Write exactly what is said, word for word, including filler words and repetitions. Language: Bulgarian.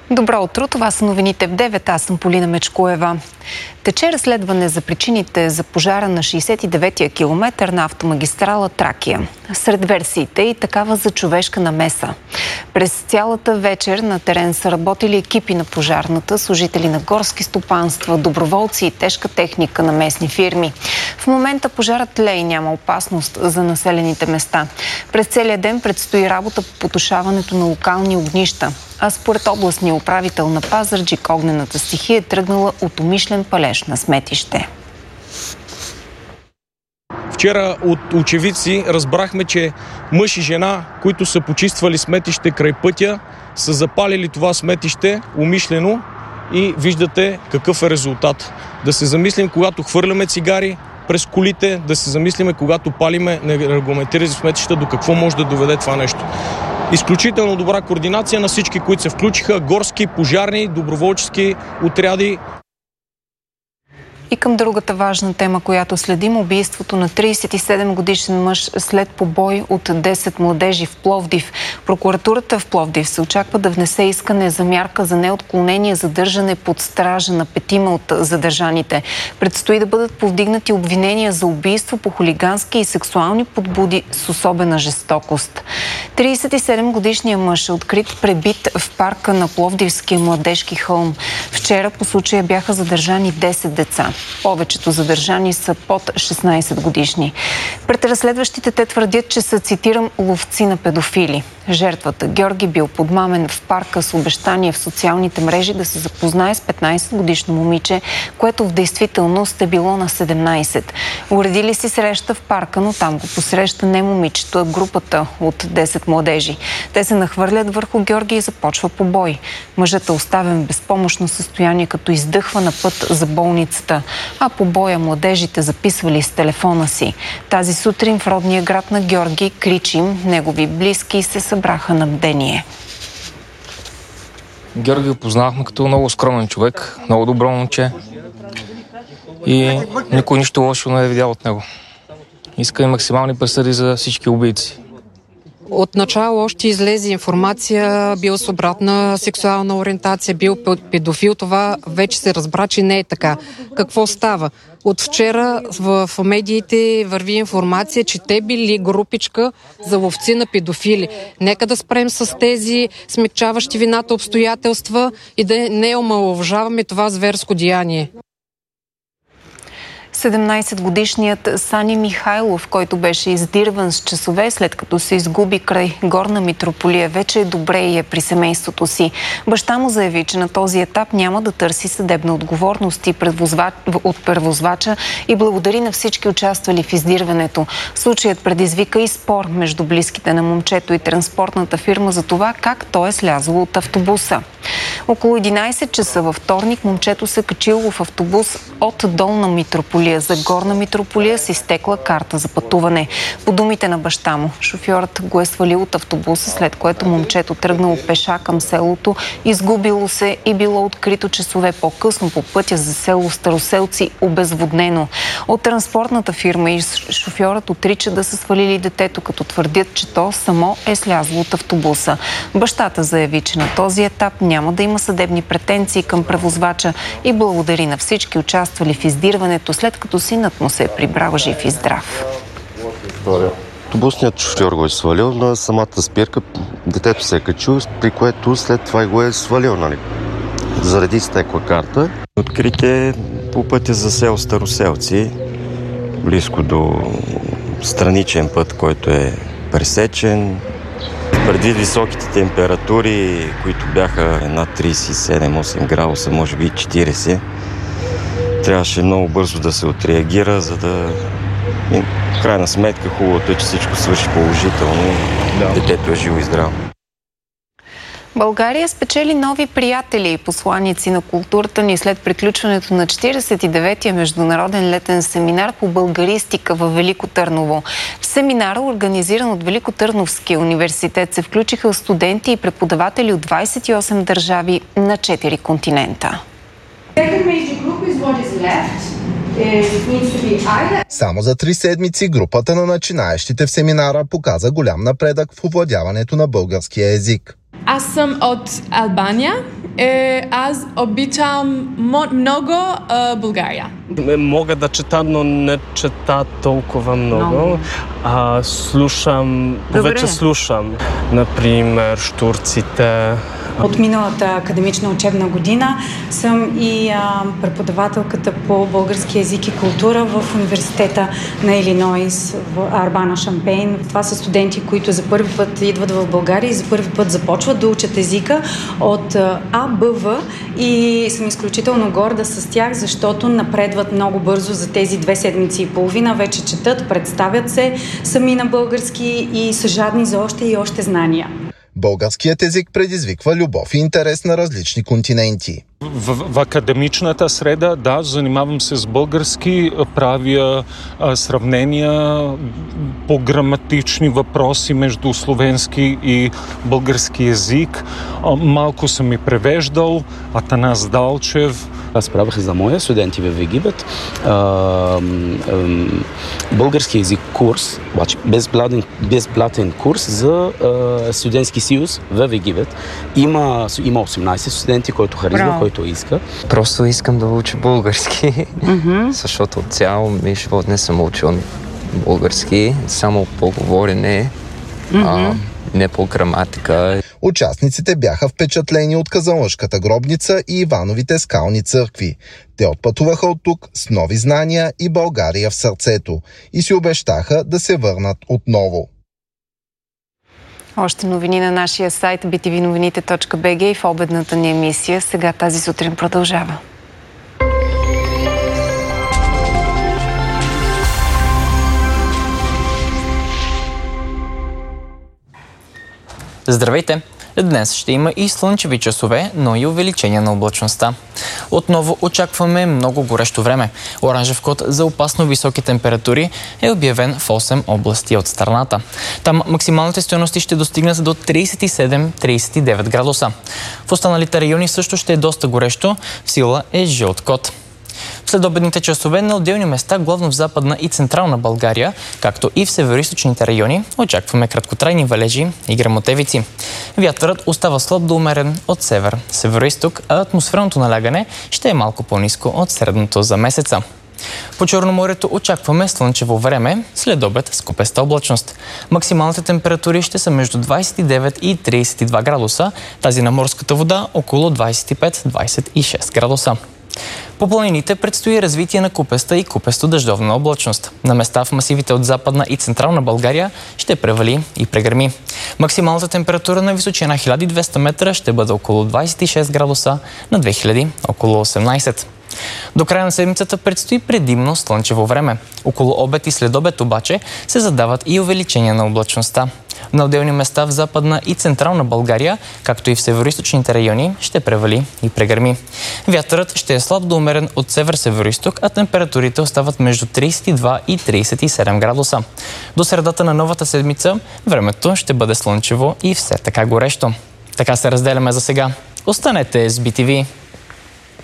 Добро утро, това са новините в девет. Аз съм Полина Мечкоева. Тече разследване за причините за пожара на шейсет и деветия километър на автомагистрала Тракия. Сред версиите и такава за човешка намеса. През цялата вечер на терен са работили екипи на пожарната, служители на горски стопанства, доброволци и тежка техника на местни фирми. В момента пожарът тлее и няма опасност за населените места. През целия ден предстои работа по потушаването на локални огнища. А според областния управител на Пазарджик, огнената стихия е тръгнала от умишлен палеж на сметище. Вчера от очевидци разбрахме, че мъж и жена, които са почиствали сметище край пътя, са запалили това сметище умишлено и виждате какъв е резултат. Да се замислим, когато хвърляме цигари през колите, да се замислиме, когато палиме нерегламентирани сметища, до какво може да доведе това нещо. Изключително добра координация на всички, които се включиха, горски, пожарни, доброволчески отряди. И към другата важна тема, която следим, убийството на трийсет и седем годишен мъж след побой от десет младежи в Пловдив. Прокуратурата в Пловдив се очаква да внесе искане за мярка за неотклонение задържане под стража на петима от задържаните. Предстои да бъдат повдигнати обвинения за убийство по хулигански и сексуални подбуди с особена жестокост. трийсет и седем годишният мъж е открит пребит в парка на Пловдивския младежки хълм. Вчера по случая бяха задържани десет деца. Повечето задържани са под шестнайсет годишни. Пред разследващите те твърдят, че са, цитирам, ловци на педофили. Жертвата Георги бил подмамен в парка с обещание в социалните мрежи да се запознае с петнайсет годишно момиче, което в действителност е било на седемнайсет. Уредили си среща в парка, но там го посреща не момичето, а групата от десет младежи. Те се нахвърлят върху Георги и започва побой. Мъжът е оставен в безпомощно състояние, като издъхва на път за болницата, а по боя младежите записвали с телефона си. Тази сутрин в родния град на Георги Кричим, негови близки се събраха на бдение. Георги го познавахме като много скромен човек, много добро момче и никой нищо лошо не е видял от него. Иска и максимални присъди за всички убийци. Отначало още излезе информация, бил с обратна сексуална ориентация, бил педофил. Това вече се разбра, че не е така. Какво става? От вчера в медиите върви информация, че те били групичка за ловци на педофили. Нека да спрем с тези смекчаващи вината обстоятелства и да не омаловжаваме това зверско деяние. седемнайсетгодишният Сани Михайлов, който беше издирван с часове след като се изгуби край Горна Митрополия, вече е добре и е при семейството си. Баща му заяви, че на този етап няма да търси съдебна отговорност от превозвача и благодари на всички участвали в издирването. Случаят предизвика и спор между близките на момчето и транспортната фирма за това как той е слязло от автобуса. Около единайсет часа във вторник момчето се качило в автобус от Долна Митрополия за Горна Митрополия с изтекла карта за пътуване. По думите на баща му, шофьорът го е свалил от автобуса, след което момчето тръгнало пеша към селото, изгубило се и било открито часове по-късно по пътя за село Староселци, обезводнено. От транспортната фирма и шофьорът отрича да са свалили детето, като твърдят, че то само е слязло от автобуса. Бащата заяви, че на този етап няма да има съдебни претенции към превозвача и благодари на всички участвали в издирването, след като синът му се е прибрал жив и здрав. Автобусният шофьор го е свалил на самата спирка, детето се е качил, при което след това го е свалил, нали? Заради изтекла карта. Открите по пътя за село Староселци, близко до страничен път, който е пресечен. Предвид високите температури, които бяха над трийсет и седем осем градуса, може би четирийсет, трябваше много бързо да се отреагира, за да... И в крайна сметка хубавото е, че всичко свърши положително. Да. Детето е живо и здраво. България спечели нови приятели и посланици на културата ни след приключването на четирийсет и деветия международен летен семинар по българистика във Велико Търново. В семинара, организиран от Великотърновския университет, се включиха студенти и преподаватели от двайсет и осем държави на четири континента. Само за три седмици групата на начинаещите в семинара показа голям напредък в овладяването на българския език. Аз съм от Албания Е, аз обичам много е, България. Мога да чета, но не чета толкова много. No. А, слушам, повече слушам, например, штурците. От миналата академична учебна година съм и а, преподавателката по български език и култура в университета на Илинойс в Арбана-Шампейн. Това са студенти, които за първи път идват в България и за първи път започват да учат езика от А, Б, В и съм изключително горда с тях, защото напредват много бързо за тези две седмици и половина. Вече четат, представят се сами на български и са жадни за още и още знания. Българският език предизвиква любов и интерес на различни континенти. В, в академичната среда, да, занимавам се с български, правя а, сравнения по граматични въпроси между словенски и български език. А, малко съм и превеждал, Атанас Далчев. Аз правях за моя студенти в Египет а, а, български език курс, обаче безплатен, безплатен курс за а, студентски съюз в Египет. Има, има осемнайсет студенти, които харесва, който иска. Просто искам да уча български, mm-hmm. защото цял ми живот не съм учил български, само по говорене, mm-hmm. а, не по граматика. Участниците бяха впечатлени от Казанлъшката гробница и Ивановите скални църкви. Те отпътуваха от тук с нови знания и България в сърцето и си обещаха да се върнат отново. Още новини на нашия сайт би ти ви новините точка би джи и в обедната ни емисия. Сега тази сутрин продължава. Здравейте! Днес ще има и слънчеви часове, но и увеличение на облачността. Отново очакваме много горещо време. Оранжев код за опасно високи температури е обявен в осем области от страната. Там максималните стойности ще достигнат до трийсет и седем - трийсет и девет градуса. В останалите райони също ще е доста горещо, в сила е жълт код. В следобедните часове на отделни места, главно в Западна и Централна България, както и в североизточните райони, очакваме краткотрайни валежи и гръмотевици. Вятърът остава слаб до умерен от север, североизток, а атмосферното налягане ще е малко по-ниско от средното за месеца. По Черноморието очакваме слънчево време, след обед с купеста облачност. Максималните температури ще са между двайсет и девет и трийсет и два градуса, тази на морската вода около двайсет и пет - двайсет и шест градуса. По планините предстои развитие на купеста и купесто-дъждовна облачност. На места в масивите от Западна и Централна България ще превали и прегърми. Максималната температура на височина хиляда и двеста метра ще бъде около двайсет и шест градуса, на две хиляди около осемнайсет. До края на седмицата предстои предимно слънчево време. Около обед и следобед обаче се задават и увеличения на облачността. На отделни места в Западна и Централна България, както и в североизточните райони, ще превали и прегърми. Вятърът ще е слаб до умерен от север-североизток, а температурите остават между трийсет и два и трийсет и седем градуса. До средата на новата седмица времето ще бъде слънчево и все така горещо. Така се разделяме за сега. Останете с би ти ви.